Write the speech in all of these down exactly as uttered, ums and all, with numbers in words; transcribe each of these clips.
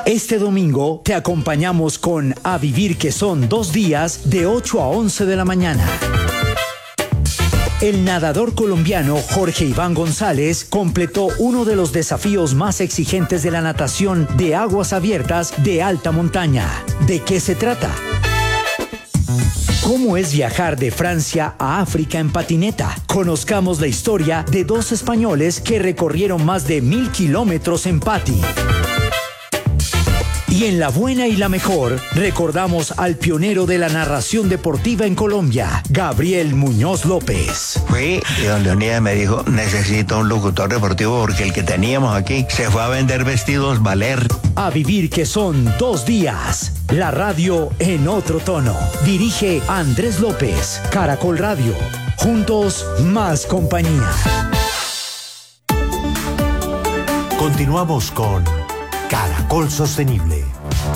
Este domingo te acompañamos con A Vivir, que son dos días de ocho a once de la mañana. El nadador colombiano Jorge Iván González completó uno de los desafíos más exigentes de la natación de aguas abiertas de alta montaña. ¿De qué se trata? ¿Cómo es viajar de Francia a África en patineta? Conozcamos la historia de dos españoles que recorrieron más de mil kilómetros en pati. Y en La Buena y la Mejor, recordamos al pionero de la narración deportiva en Colombia, Gabriel Muñoz López. Fui y don Leonidas me dijo, necesito un locutor deportivo porque el que teníamos aquí se fue a vender vestidos Valer. A Vivir, que son dos días. La radio en otro tono. Dirige Andrés López, Caracol Radio. Juntos, más compañía. Continuamos con Caracol Sostenible.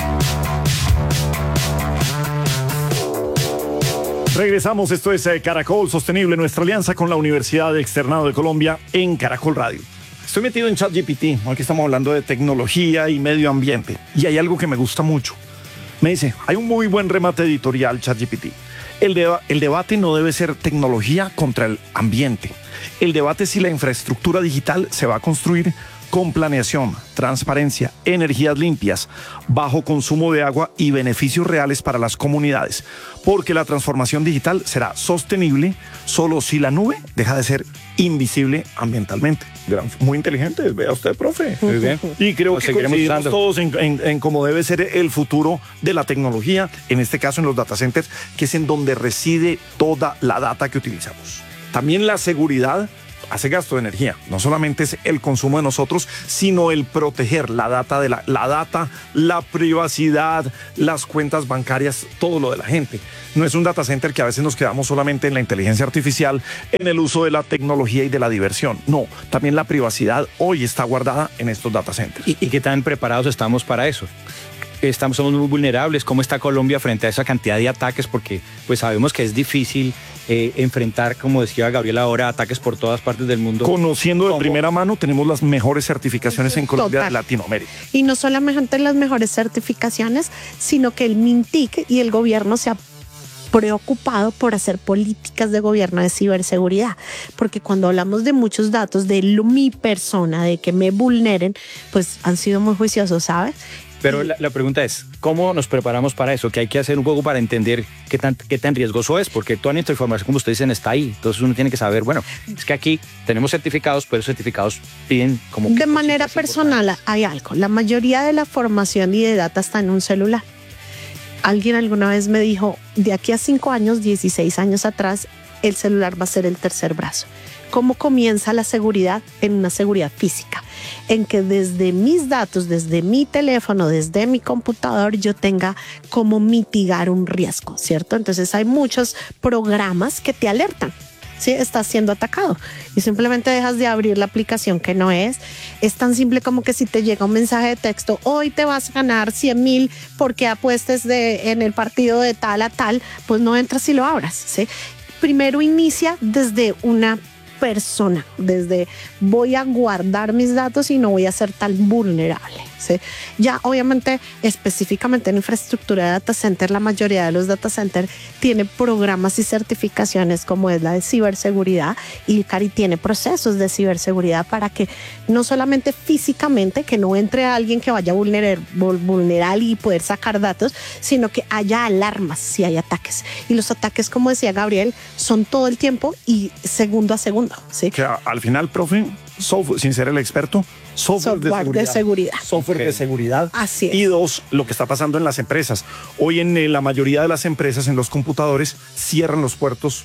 Regresamos, esto es eh, Caracol Sostenible, nuestra alianza con la Universidad Externado de Colombia en Caracol Radio. Estoy metido en ChatGPT, aquí estamos hablando de tecnología y medio ambiente, y hay algo que me gusta mucho. Me dice, hay un muy buen remate editorial ChatGPT. El, deba- el debate no debe ser tecnología contra el ambiente. El debate es si la infraestructura digital se va a construir con planeación, transparencia, energías limpias, bajo consumo de agua y beneficios reales para las comunidades, porque la transformación digital será sostenible solo si la nube deja de ser invisible ambientalmente. Muy inteligente, vea usted, profe. Muy bien. Y creo Lo que seguiremos coincidimos usando. todos en, en, en cómo debe ser el futuro de la tecnología, en este caso en los data centers, que es en donde reside toda la data que utilizamos. También la seguridad hace gasto de energía. No solamente es el consumo de nosotros, sino el proteger la data, de la, la data, la privacidad, las cuentas bancarias, todo lo de la gente. No es un data center que a veces nos quedamos solamente en la inteligencia artificial, en el uso de la tecnología y de la diversión. No, también la privacidad hoy está guardada en estos data centers. ¿Y, y qué tan preparados estamos para eso? Estamos, somos muy vulnerables. ¿Cómo está Colombia frente a esa cantidad de ataques? Porque pues sabemos que es difícil eh, enfrentar, como decía Gabriel ahora, ataques por todas partes del mundo. Conociendo de ¿Cómo? primera mano, tenemos las mejores certificaciones en Colombia, Total. de Latinoamérica. Y no solamente las mejores certificaciones, sino que el MINTIC y el gobierno se ha preocupado por hacer políticas de gobierno de ciberseguridad, porque cuando hablamos de muchos datos de lo, mi persona, de que me vulneren, pues han sido muy juiciosos, ¿sabes? Pero la, la pregunta es, ¿cómo nos preparamos para eso? ¿Qué hay que hacer un poco para entender qué tan, qué tan riesgoso es? Porque toda nuestra información, como ustedes dicen, está ahí. Entonces uno tiene que saber, bueno, es que aquí tenemos certificados, pero esos certificados piden como... De manera personal hay algo. La mayoría de la formación y de data está en un celular. Alguien alguna vez me dijo, de aquí a cinco años, dieciséis años atrás, el celular va a ser el tercer brazo. ¿Cómo comienza la seguridad? En una seguridad física, en que desde mis datos, desde mi teléfono, desde mi computador, yo tenga cómo mitigar un riesgo, ¿cierto? Entonces hay muchos programas que te alertan. Sí, estás siendo atacado y simplemente dejas de abrir la aplicación que no es. Es tan simple como que si te llega un mensaje de texto, hoy te vas a ganar cien mil porque apuestes de, en el partido de tal a tal, pues no entras y lo abras, ¿sí? Primero inicia desde una persona, desde voy a guardar mis datos y no voy a ser tan vulnerable, ¿sí? Ya obviamente específicamente en infraestructura de data center, la mayoría de los data center tiene programas y certificaciones como es la de ciberseguridad, y Cari tiene procesos de ciberseguridad para que no solamente físicamente que no entre alguien que vaya a vulnerar, vulnerar y poder sacar datos, sino que haya alarmas si hay ataques, y los ataques, como decía Gabriel, son todo el tiempo y segundo a segundo, ¿sí? Que a- al final, profe, software, sin ser el experto, software, Software de de seguridad. seguridad. Software de seguridad. Así es. Y dos, lo que está pasando en las empresas. Hoy en eh, la mayoría de las empresas, en los computadores, cierran los puertos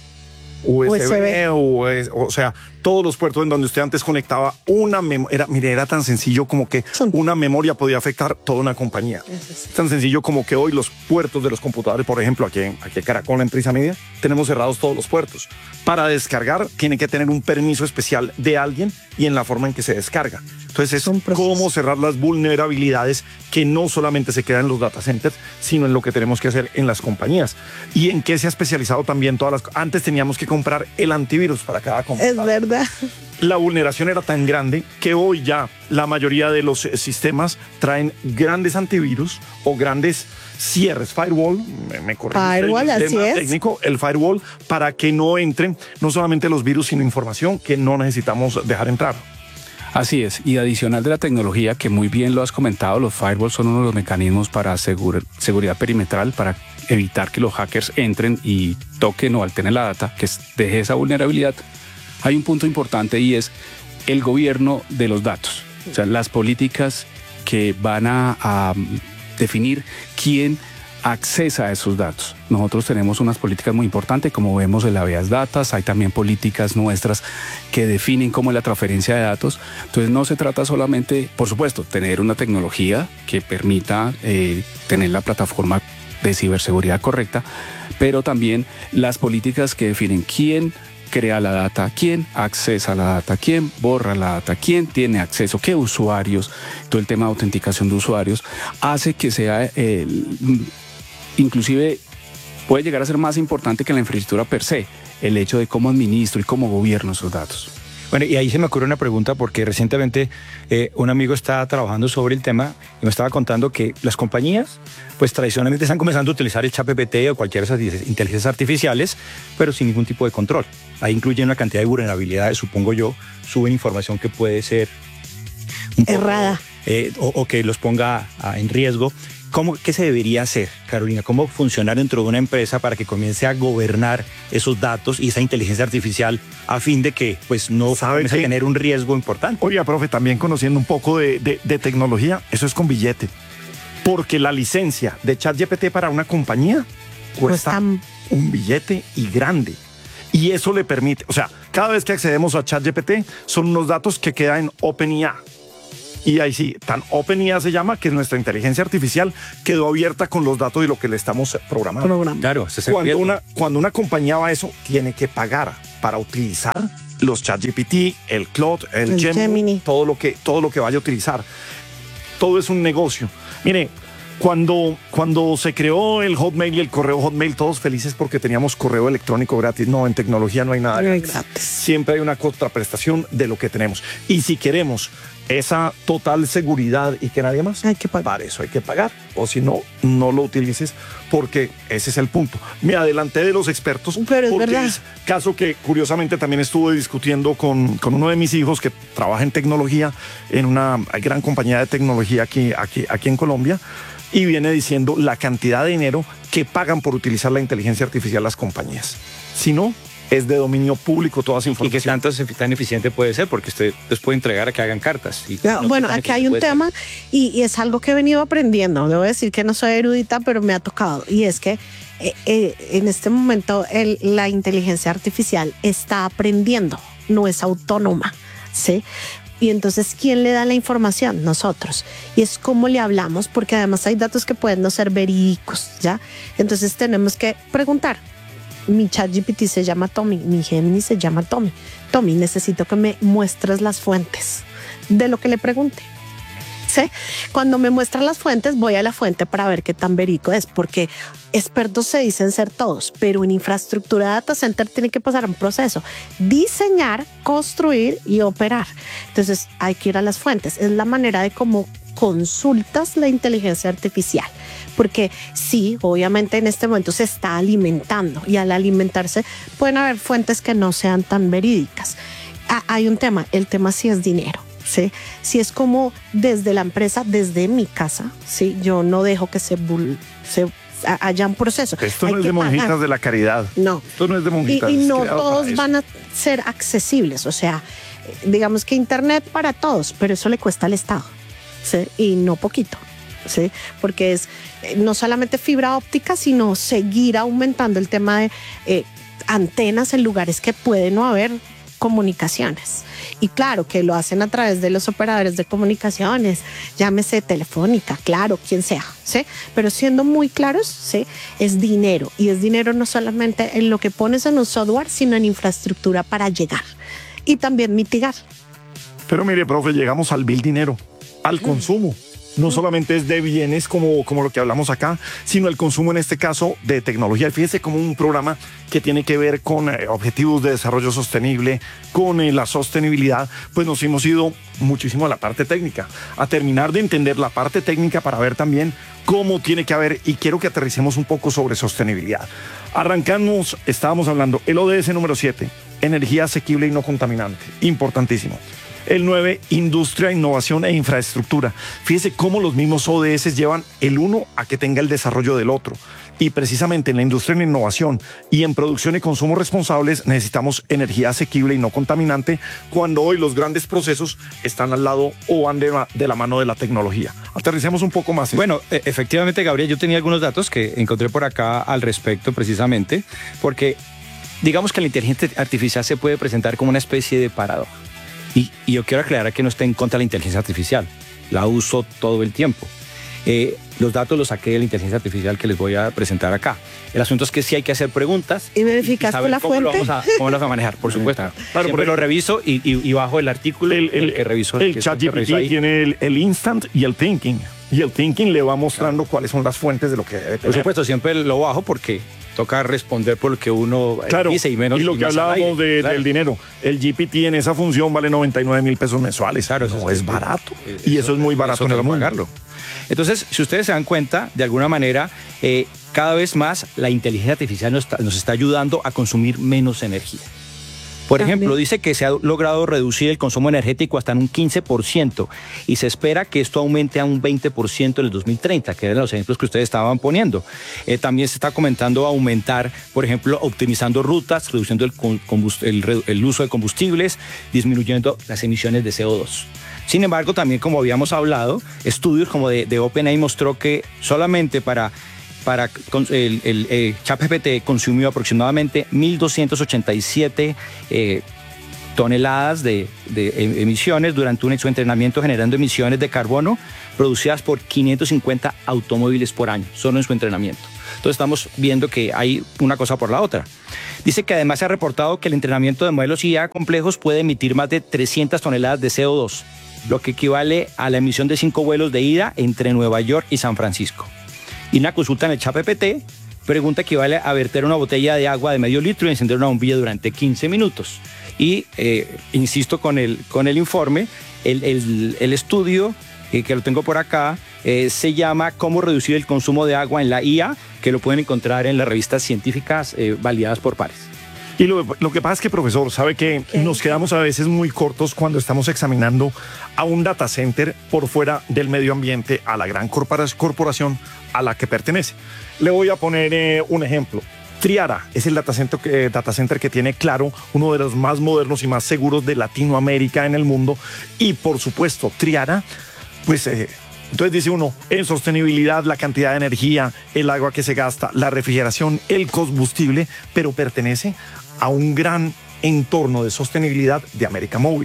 U S B, U S B. o, es- o sea, todos los puertos en donde usted antes conectaba una memoria. Mire, era tan sencillo como que una memoria podía afectar toda una compañía. Es tan sencillo como que hoy los puertos de los computadores, por ejemplo, aquí en, aquí en Caracol, en Prisa Media, tenemos cerrados todos los puertos. Para descargar, tiene que tener un permiso especial de alguien y en la forma en que se descarga. Entonces, es cómo cerrar las vulnerabilidades que no solamente se quedan en los data centers, sino en lo que tenemos que hacer en las compañías. Y en qué se ha especializado también todas las... Antes teníamos que comprar el antivirus para cada computador. Es verdad. La vulneración era tan grande que hoy ya la mayoría de los sistemas traen grandes antivirus o grandes cierres, firewall, me, me corrige Firewall, el así tema es. técnico, el firewall, para que no entren no solamente los virus, sino información que no necesitamos dejar entrar. Así es, y adicional de la tecnología, que muy bien lo has comentado, los firewalls son uno de los mecanismos para asegurar seguridad perimetral, para evitar que los hackers entren y toquen o alteren la data, que deje esa vulnerabilidad. Hay un punto importante y es el gobierno de los datos, o sea, las políticas que van a, a definir quién accesa a esos datos. Nosotros tenemos unas políticas muy importantes, como vemos en la habeas data, hay también políticas nuestras que definen cómo es la transferencia de datos. Entonces no se trata solamente, por supuesto, tener una tecnología que permita eh, tener la plataforma de ciberseguridad correcta, pero también las políticas que definen quién crea la data, quién accesa la data, quién borra la data, quién tiene acceso, qué usuarios, todo el tema de autenticación de usuarios, hace que sea, eh, inclusive puede llegar a ser más importante que la infraestructura per se, el hecho de cómo administro y cómo gobierno esos datos. Bueno, y ahí se me ocurre una pregunta porque recientemente eh, un amigo está trabajando sobre el tema y me estaba contando que las compañías pues tradicionalmente están comenzando a utilizar el ChatGPT o cualquiera de esas inteligencias artificiales, pero sin ningún tipo de control. Ahí incluyen una cantidad de vulnerabilidades, supongo yo, suben información que puede ser un poco, errada eh, o, o que los ponga ah, en riesgo. ¿Cómo, ¿Qué se debería hacer, Carolina? ¿Cómo funcionar dentro de una empresa para que comience a gobernar esos datos y esa inteligencia artificial a fin de que pues, no comience a tener un riesgo importante? Oiga, profe, también conociendo un poco de, de, de tecnología, eso es con billete. Porque la licencia de ChatGPT para una compañía cuesta Cuesta- un billete y grande. Y eso le permite, o sea, cada vez que accedemos a ChatGPT son unos datos que quedan en OpenIA. Y ahí sí, tan OpenIA se llama, que nuestra inteligencia artificial quedó abierta con los datos de lo que le estamos programando. programa. Claro, ese es el Cuando riesgo. una, cuando una compañía va a eso, tiene que pagar para utilizar los ChatGPT, el Claude, el, El Gemini, Gemini. todo lo que todo lo que vaya a utilizar. Todo es un negocio. Mire, cuando, cuando se creó el Hotmail y el correo Hotmail, todos felices porque teníamos correo electrónico gratis. No, en tecnología no hay nada gratis. Exacto. Siempre hay una contraprestación de lo que tenemos. Y si queremos esa total seguridad y que nadie más, Hay que pagar. para eso hay que pagar. O si no, no lo utilices, porque ese es el punto. Me adelanté de los expertos, Pero es porque verdad. es caso que curiosamente también estuve discutiendo con, con uno de mis hijos que trabaja en tecnología en una gran compañía de tecnología aquí, aquí, aquí en Colombia, y viene diciendo la cantidad de dinero que pagan por utilizar la inteligencia artificial las compañías. Si no, es de dominio público toda esa ¿Y información. qué tanto tan eficiente puede ser? Porque usted les puede entregar a que hagan cartas. Y Ya, no bueno, sé tan aquí hay un eficiente tema y, y es algo que he venido aprendiendo. Debo decir que no soy erudita, pero me ha tocado. Y es que eh, eh, en este momento el- la inteligencia artificial está aprendiendo, no es autónoma, ¿sí? Y entonces, ¿quién le da la información? Nosotros. Y es cómo le hablamos, porque además hay datos que pueden no ser verídicos, ¿ya? Entonces tenemos que preguntar. Mi ChatGPT se llama Tommy, mi Gemini se llama Tommy. Tommy, necesito que me muestres las fuentes de lo que le pregunte. ¿Sí? Cuando me muestra las fuentes, voy a la fuente para ver qué tan verídico es, porque expertos se dicen ser todos, pero en infraestructura de data center tiene que pasar un proceso: diseñar, construir y operar. Entonces hay que ir a las fuentes. Es la manera de cómo consultas la inteligencia artificial, porque sí, obviamente en este momento se está alimentando y al alimentarse pueden haber fuentes que no sean tan verídicas. Ah, hay un tema, el tema sí es dinero. ¿Sí? Si es como desde la empresa, desde mi casa, ¿sí? Yo no dejo que se, bul- se haya un proceso. Esto Hay no es que de monjitas pagar. de la caridad. No. Esto no es de Y, monjitas. y es no creado para todos eso. van a ser accesibles. O sea, digamos que internet para todos, pero eso le cuesta al Estado, ¿sí? Y no poquito, ¿sí? Porque es eh, no solamente fibra óptica, sino seguir aumentando el tema de eh, antenas en lugares que puede no haber comunicaciones. Y claro, que lo hacen a través de los operadores de comunicaciones, llámese Telefónica, claro, quien sea, ¿sí? Pero siendo muy claros, ¿sí? Es dinero. Y es dinero no solamente en lo que pones en un software, sino en infraestructura para llegar. Y también mitigar. Pero mire, profe, llegamos al bill dinero, al consumo. no solamente es de bienes como, como lo que hablamos acá, sino el consumo en este caso de tecnología. Fíjese como un programa que tiene que ver con eh, objetivos de desarrollo sostenible, con eh, la sostenibilidad, pues nos hemos ido muchísimo a la parte técnica, a terminar de entender la parte técnica para ver también cómo tiene que haber, y quiero que aterricemos un poco sobre sostenibilidad. Arrancamos, estábamos hablando, el O D S número siete, energía asequible y no contaminante, importantísimo. El nueve, industria, innovación e infraestructura. Fíjese cómo los mismos O D S llevan el uno a que tenga el desarrollo del otro. Y precisamente en la industria, en la innovación y en producción y consumo responsables necesitamos energía asequible y no contaminante, cuando hoy los grandes procesos están al lado o van de, de la mano de la tecnología. Aterricemos un poco más. Bueno, efectivamente, Gabriel, yo tenía algunos datos que encontré por acá al respecto precisamente, porque digamos que la inteligencia artificial se puede presentar como una especie de paradoja. Y, y yo quiero aclarar que no estoy en contra de la inteligencia artificial, la uso todo el tiempo. Eh, los datos los saqué de la inteligencia artificial que les voy a presentar acá. El asunto es que sí hay que hacer preguntas. ¿Y verificaste la cómo fuente? Lo vamos a, ¿Cómo lo vamos a manejar? Por supuesto. Claro, Siempre lo reviso y, y, y bajo el artículo el, el, el que revisó. El que ChatGPT tiene el, el instant y el thinking. Y el thinking le va mostrando cuáles son las fuentes de lo que debe tener. Por supuesto, siempre lo bajo porque toca responder por lo que uno claro, dice y menos. Y lo y que hablábamos de, claro. del dinero, el G P T en esa función vale noventa y nueve mil pesos mensuales. Claro, no eso es, es barato. Eso, y eso es muy barato en el mundo. Pagarlo. Entonces, si ustedes se dan cuenta, de alguna manera, eh, cada vez más la inteligencia artificial nos está, nos está ayudando a consumir menos energía. Por También. ejemplo, dice que se ha logrado reducir el consumo energético hasta en un quince por ciento y se espera que esto aumente a un veinte por ciento en el dos mil treinta, que eran los ejemplos que ustedes estaban poniendo. Eh, también se está comentando aumentar, por ejemplo, optimizando rutas, reduciendo el, el, el uso de combustibles, disminuyendo las emisiones de C O dos. Sin embargo, también como habíamos hablado, estudios como de, de OpenAI mostró que solamente para Para el, el, el ChatGPT consumió aproximadamente mil doscientas ochenta y siete eh, toneladas de, de emisiones durante un, su entrenamiento, generando emisiones de carbono producidas por quinientos cincuenta automóviles por año, solo en su entrenamiento. Entonces estamos viendo que hay una cosa por la otra. Dice que además se ha reportado que el entrenamiento de modelos I A complejos puede emitir más de trescientas toneladas de C O dos, lo que equivale a la emisión de cinco vuelos de ida entre Nueva York y San Francisco. Y una consulta en el ChatGPT pregunta equivale a verter una botella de agua de medio litro y encender una bombilla durante quince minutos. Y eh, insisto con el, con el informe, el, el, el estudio eh, que lo tengo por acá eh, se llama Cómo reducir el consumo de agua en la I A, que lo pueden encontrar en las revistas científicas eh, validadas por pares. Y lo, lo que pasa es que, profesor, sabe que Okay. nos quedamos a veces muy cortos cuando estamos examinando a un data center por fuera del medio ambiente, a la gran corporación a la que pertenece. Le voy a poner eh, un ejemplo. Triara es el data center, eh, data center que tiene Claro, uno de los más modernos y más seguros de Latinoamérica en el mundo. Y por supuesto, Triara, pues... Eh, Entonces dice uno, en sostenibilidad, la cantidad de energía, el agua que se gasta, la refrigeración, el combustible, pero pertenece a un gran entorno de sostenibilidad de América Móvil.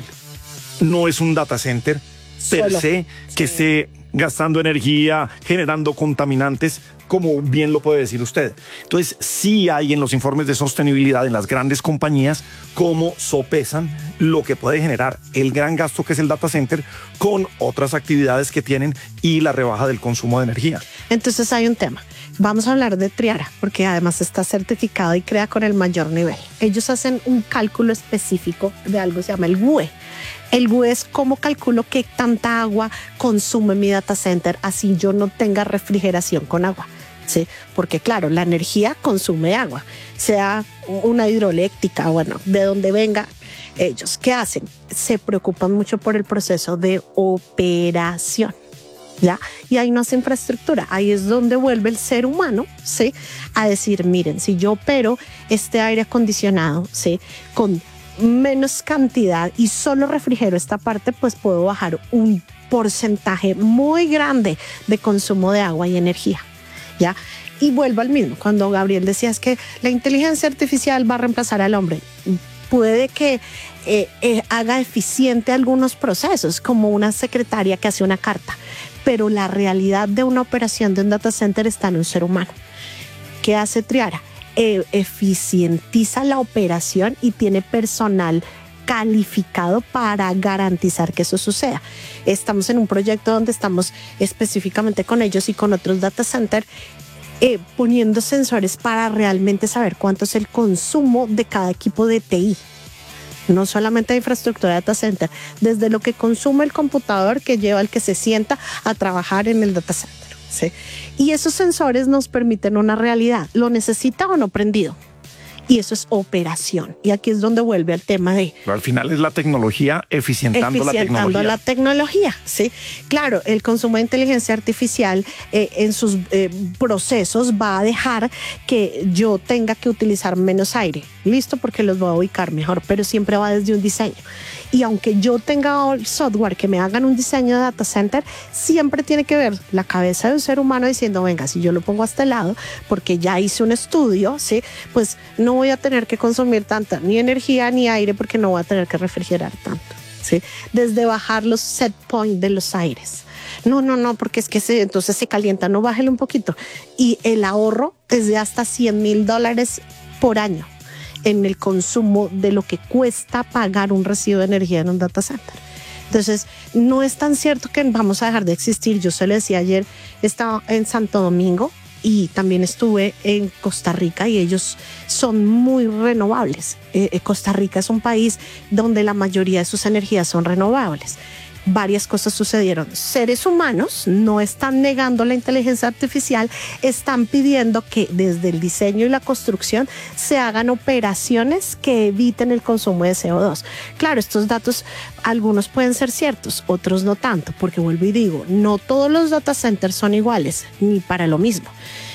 No es un data center per Solo. se que esté gastando energía, generando contaminantes, como bien lo puede decir usted. Entonces, sí hay en los informes de sostenibilidad en las grandes compañías cómo sopesan lo que puede generar el gran gasto que es el data center con otras actividades que tienen y la rebaja del consumo de energía. Entonces hay un tema. Vamos a hablar de Triara, porque además está certificado y crea con el mayor nivel. Ellos hacen un cálculo específico de algo que se llama el W U E. El W U E es cómo calculo qué tanta agua consume mi data center, así yo no tenga refrigeración con agua. ¿Sí? Porque claro, la energía consume agua, sea una hidroeléctrica, bueno, de donde venga. Ellos, ¿qué hacen? Se preocupan mucho por el proceso de operación, ¿ya? Y ahí no hace infraestructura, ahí es donde vuelve el ser humano, ¿sí? A decir, miren, si yo opero este aire acondicionado, ¿sí? Con menos cantidad y solo refrigero esta parte, pues puedo bajar un porcentaje muy grande de consumo de agua y energía. ¿Ya? Y vuelvo al mismo, cuando Gabriel decía es que la inteligencia artificial va a reemplazar al hombre. Puede que eh, eh, haga eficiente algunos procesos, como una secretaria que hace una carta, pero la realidad de una operación de un data center está en un ser humano. ¿Qué hace Triara? Eh, eficientiza la operación y tiene personal calificado para garantizar que eso suceda. Estamos en un proyecto donde estamos específicamente con ellos y con otros data centers eh, poniendo sensores para realmente saber cuánto es el consumo de cada equipo de T I. No solamente de infraestructura de data center, desde lo que consume el computador que lleva el que se sienta a trabajar en el data center, ¿sí? Y esos sensores nos permiten una realidad, ¿lo necesita o no prendido? Y eso es operación. Y aquí es donde vuelve al tema de... Pero al final es la tecnología eficientando, eficientando la tecnología. la tecnología, ¿sí? Claro, el consumo de inteligencia artificial eh, en sus eh, procesos va a dejar que yo tenga que utilizar menos aire. Listo, porque los voy a ubicar mejor, pero siempre va desde un diseño. Y aunque yo tenga el software que me hagan un diseño de data center, siempre tiene que ver la cabeza de un ser humano diciendo, venga, si yo lo pongo a este lado, porque ya hice un estudio, ¿sí? Pues no voy a tener que consumir tanta ni energía ni aire porque no voy a tener que refrigerar tanto, ¿sí? Desde bajar los set point de los aires. No, no, no, porque es que se, entonces se calienta, no, bájale un poquito. Y el ahorro es de hasta cien mil dólares por año en el consumo de lo que cuesta pagar un recibo de energía en un data center. Entonces, no es tan cierto que vamos a dejar de existir. Yo se lo decía ayer, estaba en Santo Domingo y también estuve en Costa Rica y ellos son muy renovables. Eh, Costa Rica es un país donde la mayoría de sus energías son renovables. Varias cosas sucedieron. Seres humanos no están negando la inteligencia artificial, están pidiendo que desde el diseño y la construcción se hagan operaciones que eviten el consumo de C O dos. Claro, estos datos, algunos pueden ser ciertos, otros no tanto, porque vuelvo y digo, no todos los data centers son iguales, ni para lo mismo.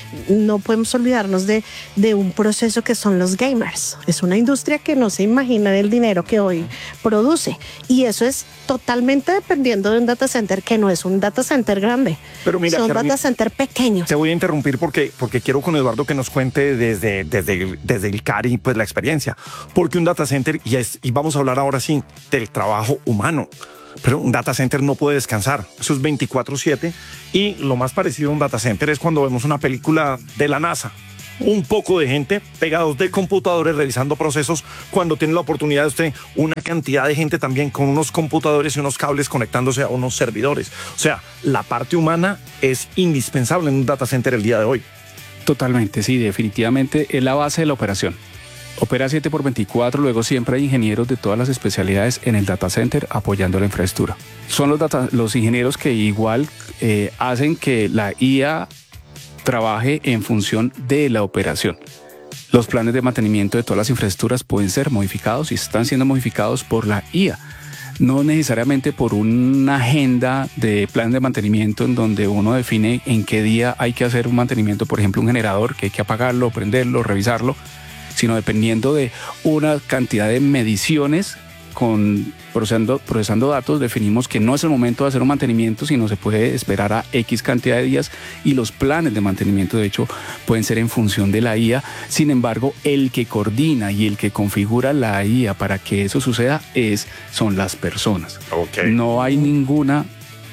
No podemos olvidarnos de, de un proceso que son los gamers. Es una industria que no se imagina del dinero que hoy produce. Y eso es totalmente dependiendo de un data center que no es un data center grande. Pero mira, son Carolina, data center pequeños. Te voy a interrumpir porque, porque quiero con Eduardo que nos cuente desde, desde, desde el C A R I pues, la experiencia. Porque un data center, y, es, y vamos a hablar ahora sí del trabajo humano. Pero un data center no puede descansar, eso es veinticuatro siete y lo más parecido a un data center es cuando vemos una película de la NASA. Un poco de gente pegados de computadores realizando procesos cuando tiene la oportunidad de usted una cantidad de gente también con unos computadores y unos cables conectándose a unos servidores. O sea, la parte humana es indispensable en un data center el día de hoy. Totalmente, sí, definitivamente es la base de la operación. Opera siete por veinticuatro, luego siempre hay ingenieros de todas las especialidades en el data center apoyando la infraestructura. Son los, data, los ingenieros que igual eh, hacen que la I A trabaje en función de la operación. Los planes de mantenimiento de todas las infraestructuras pueden ser modificados y están siendo modificados por la I A. No necesariamente por una agenda de plan de mantenimiento en donde uno define en qué día hay que hacer un mantenimiento, por ejemplo, un generador que hay que apagarlo, prenderlo, revisarlo, sino dependiendo de una cantidad de mediciones con procesando, procesando datos, definimos que no es el momento de hacer un mantenimiento, sino se puede esperar a X cantidad de días y los planes de mantenimiento, de hecho, pueden ser en función de la I A. Sin embargo, el que coordina y el que configura la I A para que eso suceda es, son las personas. Okay. No hay ninguna,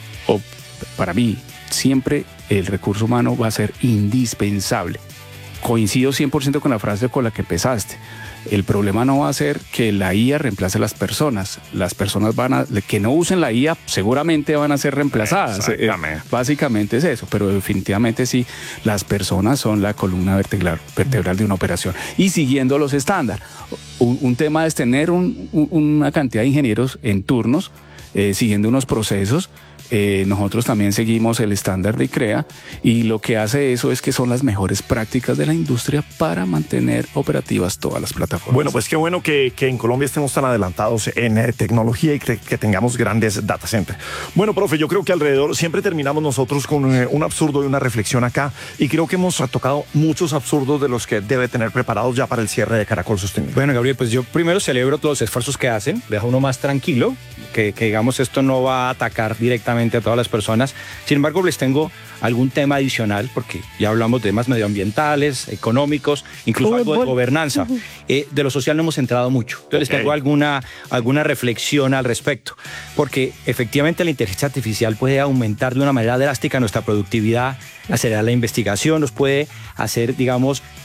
o para mí, siempre el recurso humano va a ser indispensable. Coincido cien por ciento con la frase con la que empezaste. El problema no va a ser que la I A reemplace a las personas. Las personas van a, que no usen la I A seguramente van a ser reemplazadas. Exactamente. Básicamente es eso, pero definitivamente sí, las personas son la columna vertebral, vertebral de una operación. Y siguiendo los estándares, un, un tema es tener un, un, una cantidad de ingenieros en turnos, eh, siguiendo unos procesos. Eh, nosotros también seguimos el estándar de ICREA y lo que hace eso es que son las mejores prácticas de la industria para mantener operativas todas las plataformas. Bueno, pues qué bueno que, que en Colombia estemos tan adelantados en eh, tecnología y que, que tengamos grandes data centers. Bueno, profe, yo creo que alrededor siempre terminamos nosotros con eh, un absurdo y una reflexión acá y creo que hemos tocado muchos absurdos de los que debe tener preparados ya para el cierre de Caracol Sostenible. Bueno, Gabriel, pues yo primero celebro todos los esfuerzos que hacen, deja uno más tranquilo, que, que digamos esto no va a atacar directamente a todas las personas. Sin embargo, les tengo algún tema adicional porque ya hablamos de temas medioambientales, económicos, incluso algo de gobernanza. Eh, de lo social no hemos entrado mucho. Entonces okay. les tengo alguna, alguna reflexión al respecto. Porque efectivamente la inteligencia artificial puede aumentar de una manera drástica nuestra productividad, acelerar la investigación, nos puede hacer, digamos,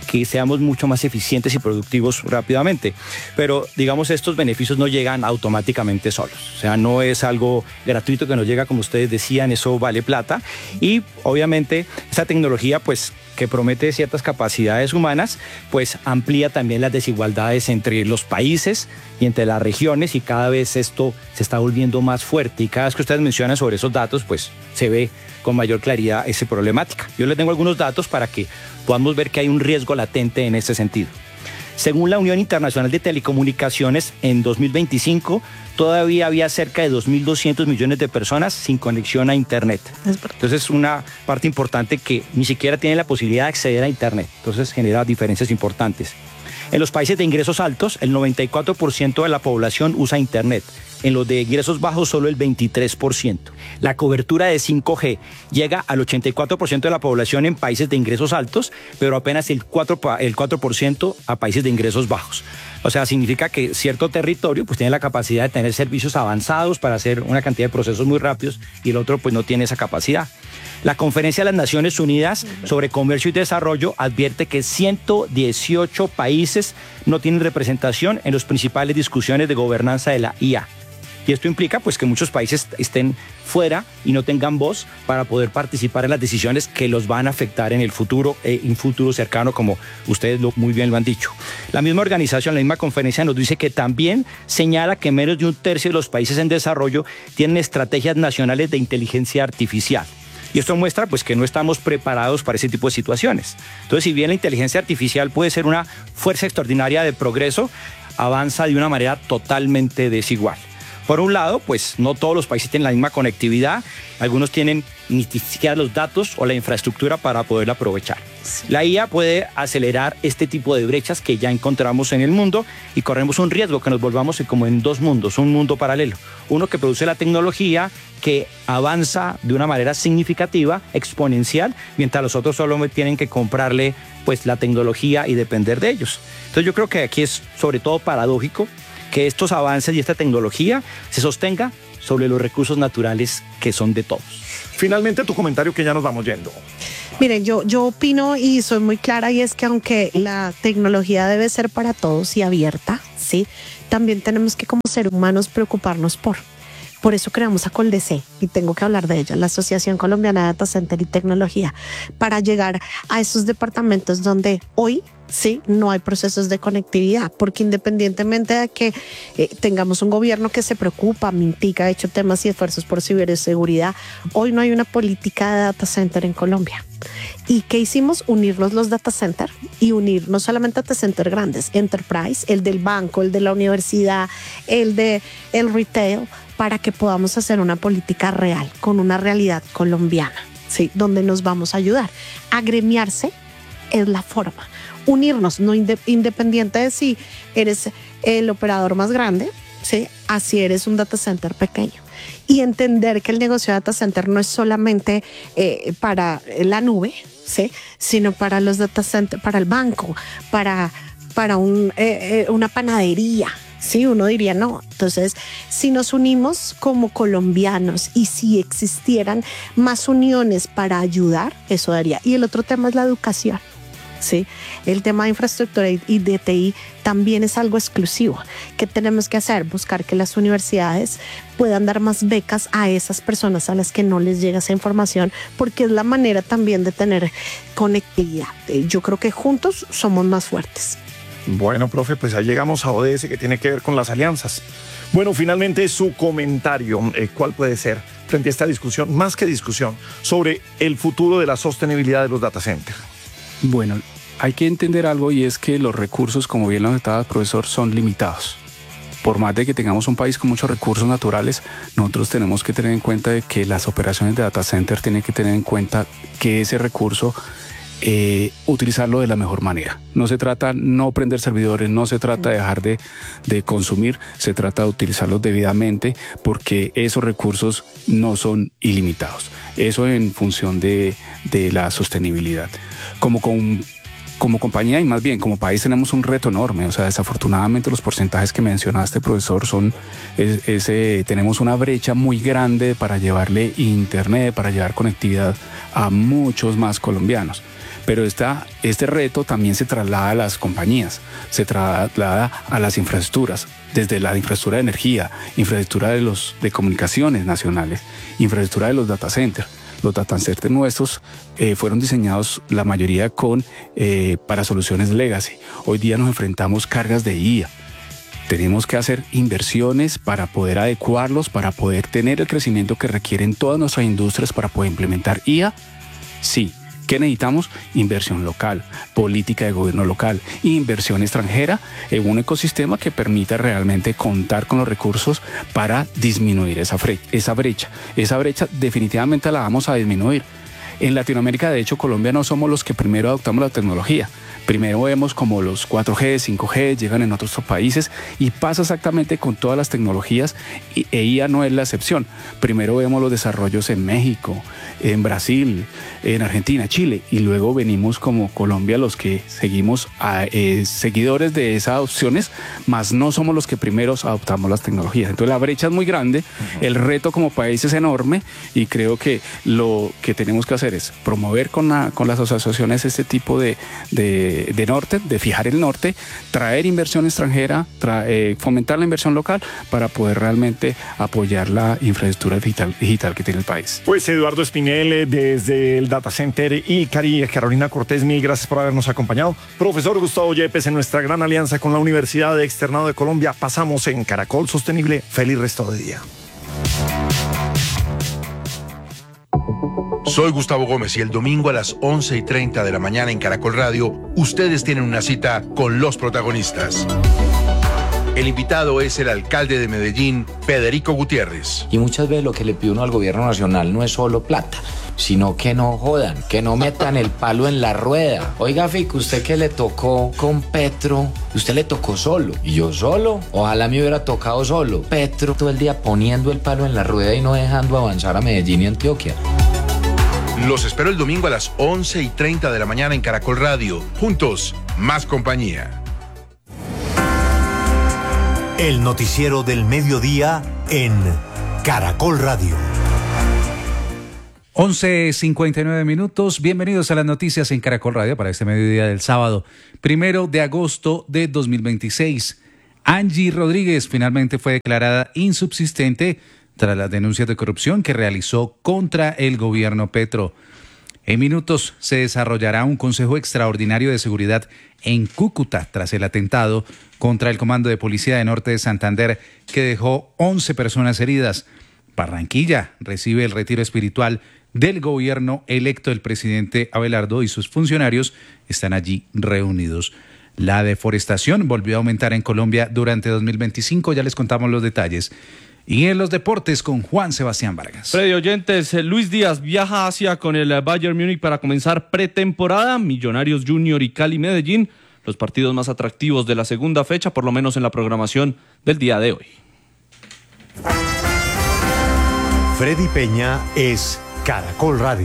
que seamos mucho más eficientes y productivos rápidamente. Pero digamos, estos beneficios no llegan automáticamente solos. O sea, no es algo gratuito que nos llega, como ustedes decían, eso vale plata. Y obviamente esa tecnología, pues, que promete ciertas capacidades humanas, pues amplía también las desigualdades entre los países y entre las regiones, y cada vez esto se está volviendo más fuerte, y cada vez que ustedes mencionan sobre esos datos, pues se ve con mayor claridad esa problemática. Yo les tengo algunos datos para que podamos ver que hay un riesgo latente en este sentido. Según la Unión Internacional de Telecomunicaciones, en dos mil veinticinco todavía había cerca de dos mil doscientos millones de personas sin conexión a Internet. Entonces es una parte importante que ni siquiera tiene la posibilidad de acceder a Internet. Entonces genera diferencias importantes. En los países de ingresos altos, el noventa y cuatro por ciento de la población usa Internet. En los de ingresos bajos, solo el veintitrés por ciento. La cobertura de cinco G llega al ochenta y cuatro por ciento de la población en países de ingresos altos, pero apenas el cuatro por ciento a países de ingresos bajos. O sea, significa que cierto territorio pues tiene la capacidad de tener servicios avanzados para hacer una cantidad de procesos muy rápidos, y el otro pues no tiene esa capacidad. La Conferencia de las Naciones Unidas sobre Comercio y Desarrollo advierte que ciento dieciocho países no tienen representación en las principales discusiones de gobernanza de la I A. Y esto implica pues que muchos países estén fuera y no tengan voz para poder participar en las decisiones que los van a afectar en el futuro, eh, en futuro cercano, como ustedes lo, muy bien lo han dicho. La misma organización, la misma conferencia nos dice que también señala que menos de un tercio de los países en desarrollo tienen estrategias nacionales de inteligencia artificial. Y esto muestra pues que no estamos preparados para ese tipo de situaciones. Entonces, si bien la inteligencia artificial puede ser una fuerza extraordinaria de progreso, avanza de una manera totalmente desigual. Por un lado, pues no todos los países tienen la misma conectividad, algunos tienen ni siquiera los datos o la infraestructura para poderla aprovechar. Sí. La I A puede acelerar este tipo de brechas que ya encontramos en el mundo, y corremos un riesgo que nos volvamos como en dos mundos, un mundo paralelo. Uno que produce la tecnología, que avanza de una manera significativa, exponencial, mientras los otros solo tienen que comprarle pues la tecnología y depender de ellos. Entonces yo creo que aquí es sobre todo paradójico que estos avances y esta tecnología se sostenga sobre los recursos naturales que son de todos. Finalmente, tu comentario, que ya nos vamos yendo. Miren, yo, yo opino y soy muy clara, y es que aunque la tecnología debe ser para todos y abierta, ¿sí?, también tenemos que como seres humanos preocuparnos por. Por eso creamos a Coldec, y tengo que hablar de ella, la Asociación Colombiana de Data Center y Tecnología, para llegar a esos departamentos donde hoy sí no hay procesos de conectividad, porque independientemente de que eh, tengamos un gobierno que se preocupa, mitiga, ha hecho temas y esfuerzos por ciberseguridad, hoy no hay una política de data center en Colombia. ¿Y qué hicimos? Unirnos los data center, y unir no solamente data center grandes, enterprise, el del banco, el de la universidad, el de el retail, para que podamos hacer una política real con una realidad colombiana, ¿sí?, donde nos vamos a ayudar. Agremiarse es la forma. Unirnos, no inde- independiente de si eres el operador más grande, ¿sí?, así eres un data center pequeño. Y entender que el negocio de data center no es solamente eh, para la nube, ¿sí?, sino para los data centers, para el banco, para, para un, eh, eh, una panadería. Sí, uno diría no. Entonces, si nos unimos como colombianos y si existieran más uniones para ayudar, eso daría. Y el otro tema es la educación. Sí, el tema de infraestructura y de T I también es algo exclusivo. ¿Qué tenemos que hacer? Buscar que las universidades puedan dar más becas a esas personas a las que no les llega esa información, porque es la manera también de tener conectividad. Yo creo que juntos somos más fuertes. Bueno, profe, pues ahí llegamos a O D S, que tiene que ver con las alianzas. Bueno, finalmente su comentario, eh, ¿cuál puede ser frente a esta discusión, más que discusión, sobre el futuro de la sostenibilidad de los data centers? Bueno, hay que entender algo, y es que los recursos, como bien lo notaba el profesor, son limitados. Por más de que tengamos un país con muchos recursos naturales, nosotros tenemos que tener en cuenta de que las operaciones de data center tienen que tener en cuenta que ese recurso Eh, utilizarlo de la mejor manera. No se trata no prender servidores, no se trata de dejar de, de consumir, se trata de utilizarlos debidamente, porque esos recursos no son ilimitados. Eso en función de, de la sostenibilidad. Como con Como compañía y más bien como país tenemos un reto enorme. O sea, desafortunadamente los porcentajes que mencionaste, profesor, son es, es, eh, tenemos una brecha muy grande para llevarle internet, para llevar conectividad a muchos más colombianos. Pero esta, este reto también se traslada a las compañías, se traslada a las infraestructuras, desde la infraestructura de energía, infraestructura de, los, de comunicaciones nacionales, infraestructura de los data centers. Los data centers nuestros eh, fueron diseñados la mayoría con, eh, para soluciones legacy. Hoy día nos enfrentamos cargas de I A. Tenemos que hacer inversiones para poder adecuarlos, para poder tener el crecimiento que requieren todas nuestras industrias para poder implementar I A. Sí. ¿Qué necesitamos? Inversión local, política de gobierno local, inversión extranjera en un ecosistema que permita realmente contar con los recursos para disminuir esa, fre- esa brecha. Esa brecha definitivamente la vamos a disminuir. En Latinoamérica, de hecho, Colombia no somos los que primero adoptamos la tecnología. Primero vemos como los cuatro G, cinco G llegan en otros países y pasa exactamente con todas las tecnologías e I A no es la excepción. Primero vemos los desarrollos en México, en Brasil, en Argentina, Chile y luego venimos como Colombia los que seguimos a, eh, seguidores de esas opciones, más no somos los que primeros adoptamos las tecnologías. Entonces la brecha es muy grande, uh-huh. El reto como país es enorme y creo que lo que tenemos que hacer es promover con, la, con las asociaciones este tipo de, de de norte, de fijar el norte, traer inversión extranjera, tra- eh, fomentar la inversión local para poder realmente apoyar la infraestructura digital, digital que tiene el país. Pues Eduardo Espinel desde el Data Center y Cari, Carolina Cortés, mil gracias por habernos acompañado. Profesor Gustavo Yepes, en nuestra gran alianza con la Universidad de Externado de Colombia, pasamos en Caracol Sostenible. Feliz resto de día. Soy Gustavo Gómez y el domingo a las once y treinta de la mañana en Caracol Radio, ustedes tienen una cita con los protagonistas. El invitado es el alcalde de Medellín, Federico Gutiérrez. Y muchas veces lo que le pide uno al gobierno nacional no es solo plata, sino que no jodan, que no metan el palo en la rueda. Oiga, Fico, usted que le tocó con Petro, usted le tocó solo. ¿Y yo solo? Ojalá me hubiera tocado solo. Petro todo el día poniendo el palo en la rueda y no dejando avanzar a Medellín y Antioquia. Los espero el domingo a las once y treinta de la mañana en Caracol Radio. Juntos, más compañía. El noticiero del mediodía en Caracol Radio. once cincuenta y nueve minutos. Bienvenidos a las noticias en Caracol Radio para este mediodía del sábado, primero de agosto de dos mil veintiséis. Angie Rodríguez finalmente fue declarada insubsistente tras las denuncias de corrupción que realizó contra el gobierno Petro. En minutos se desarrollará un consejo extraordinario de seguridad en Cúcuta tras el atentado contra el Comando de Policía de Norte de Santander que dejó once personas heridas. Barranquilla recibe el retiro espiritual del gobierno electo. El presidente Abelardo y sus funcionarios están allí reunidos. La deforestación volvió a aumentar en Colombia durante dos mil veinticinco, ya les contamos los detalles. Y en los deportes con Juan Sebastián Vargas. Freddy oyentes, Luis Díaz viaja a Asia con el Bayern Múnich para comenzar pretemporada. Millonarios Junior y Cali Medellín, los partidos más atractivos de la segunda fecha, por lo menos en la programación del día de hoy. Freddy Peña es Caracol Radio.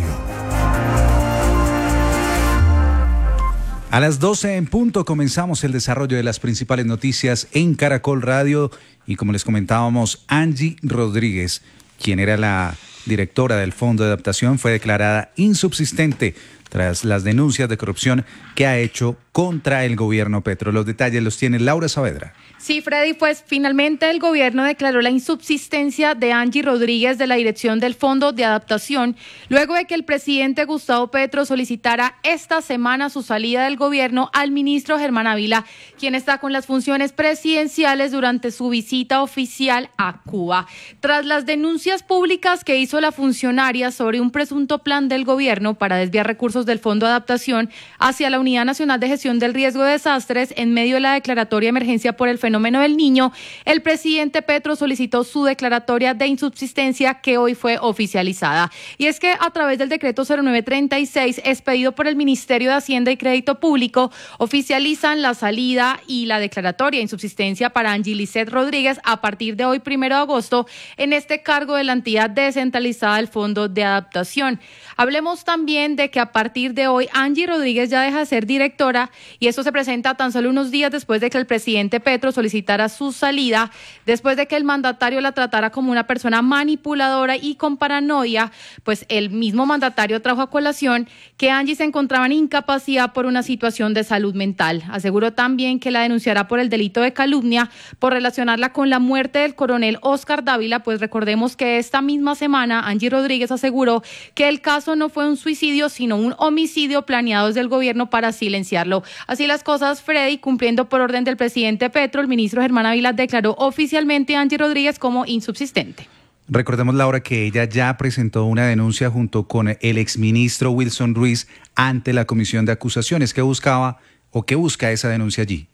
A las doce en punto comenzamos el desarrollo de las principales noticias en Caracol Radio y como les comentábamos, Angie Rodríguez, quien era la directora del Fondo de Adaptación, fue declarada insubsistente tras las denuncias de corrupción que ha hecho contra el gobierno Petro. Los detalles los tiene Laura Saavedra. Sí, Freddy, pues finalmente el gobierno declaró la insubsistencia de Angie Rodríguez de la dirección del Fondo de Adaptación, luego de que el presidente Gustavo Petro solicitara esta semana su salida del gobierno al ministro Germán Ávila, quien está con las funciones presidenciales durante su visita oficial a Cuba. Tras las denuncias públicas que hizo la funcionaria sobre un presunto plan del gobierno para desviar recursos del Fondo de Adaptación hacia la Unidad Nacional de Gestión del Riesgo de Desastres en medio de la declaratoria de emergencia por el fenómeno del Niño, el presidente Petro solicitó su declaratoria de insubsistencia que hoy fue oficializada. Y es que a través del decreto cero nueve treinta y seis expedido por el Ministerio de Hacienda y Crédito Público, oficializan la salida y la declaratoria de insubsistencia para Angie Lisset Rodríguez a partir de hoy, primero de agosto, en este cargo de la entidad descentralizada del Fondo de Adaptación. Hablemos también de que a partir de hoy Angie Rodríguez ya deja de ser directora y esto se presenta tan solo unos días después de que el presidente Petro solicitara su salida, después de que el mandatario la tratara como una persona manipuladora y con paranoia, pues el mismo mandatario trajo a colación que Angie se encontraba en incapacidad por una situación de salud mental. Aseguró también que la denunciará por el delito de calumnia por relacionarla con la muerte del coronel Oscar Dávila, pues recordemos que esta misma semana Angie Rodríguez aseguró que el caso no fue un suicidio, sino un homicidio planeado desde el gobierno para silenciarlo. Así las cosas, Freddy, cumpliendo por orden del presidente Petro, el ministro Germán Ávila declaró oficialmente a Angie Rodríguez como insubsistente. Recordemos, Laura, que ella ya presentó una denuncia junto con el exministro Wilson Ruiz ante la Comisión de Acusaciones. ¿Qué buscaba o qué busca esa denuncia allí?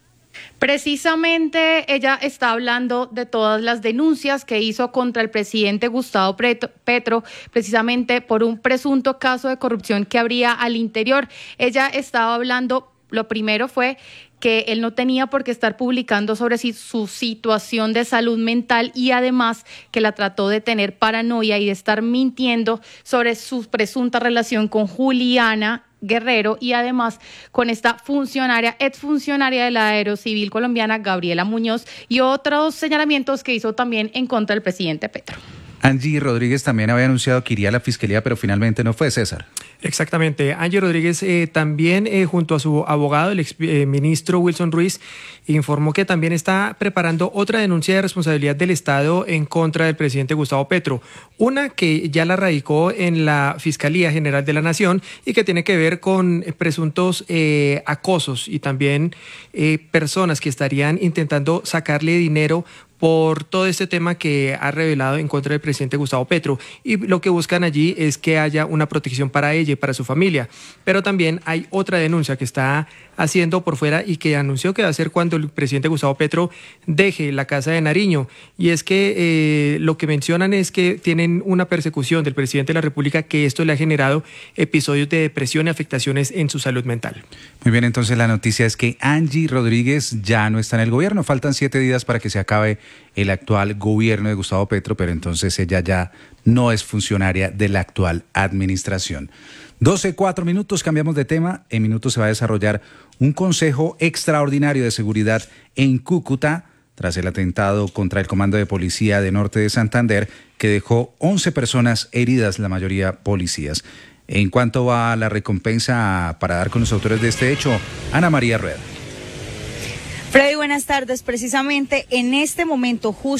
Precisamente ella está hablando de todas las denuncias que hizo contra el presidente Gustavo Petro, precisamente por un presunto caso de corrupción que habría al interior. Ella estaba hablando, lo primero fue que él no tenía por qué estar publicando sobre si, su situación de salud mental y además que la trató de tener paranoia y de estar mintiendo sobre su presunta relación con Juliana Guerrero y además con esta funcionaria, exfuncionaria de la Aerocivil colombiana, Gabriela Muñoz, y otros señalamientos que hizo también en contra del presidente Petro. Angie Rodríguez también había anunciado que iría a la fiscalía, pero finalmente no fue, César. Exactamente. Angie Rodríguez eh, también, eh, junto a su abogado, el ex eh, ministro Wilson Ruiz, informó que también está preparando otra denuncia de responsabilidad del Estado en contra del presidente Gustavo Petro. Una que ya la radicó en la Fiscalía General de la Nación y que tiene que ver con presuntos eh, acosos y también eh, personas que estarían intentando sacarle dinero por todo este tema que ha revelado en contra del presidente Gustavo Petro. Y lo que buscan allí es que haya una protección para ella y para su familia. Pero también hay otra denuncia que está haciendo por fuera y que anunció que va a hacer cuando el presidente Gustavo Petro deje la Casa de Nariño. Y es que eh, lo que mencionan es que tienen una persecución del presidente de la República, que esto le ha generado episodios de depresión y afectaciones en su salud mental. Muy bien, entonces la noticia es que Angie Rodríguez ya no está en el gobierno. Faltan siete días para que se acabe el actual gobierno de Gustavo Petro, pero entonces ella ya no es funcionaria de la actual administración. doce, cuatro minutos, cambiamos de tema. En minutos se va a desarrollar un consejo extraordinario de seguridad en Cúcuta tras el atentado contra el Comando de Policía de Norte de Santander, que dejó once personas heridas, la mayoría policías. ¿En cuánto va la recompensa para dar con los autores de este hecho? Ana María Rueda. Freddy, buenas tardes. Precisamente en este momento, justo